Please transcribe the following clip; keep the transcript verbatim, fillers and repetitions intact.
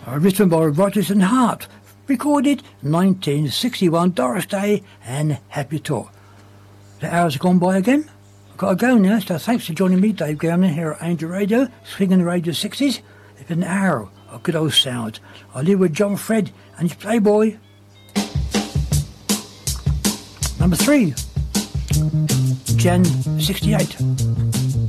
Uh, written by Rodgers and Hart. Recorded nineteen sixty-one, Doris Day and Happy Talk. The hours have gone by again. I've got to go now, so thanks for joining me, Dave Gowner, here at Angel Radio, swinging the Radio sixties. It's been an hour of good old sound. I live with John Fred and his Playboy. Number three, Jan sixty-eight.